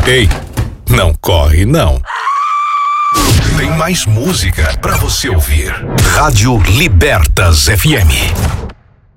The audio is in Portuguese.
Ei, não corre não. Tem mais música pra você ouvir. Rádio Libertas FM.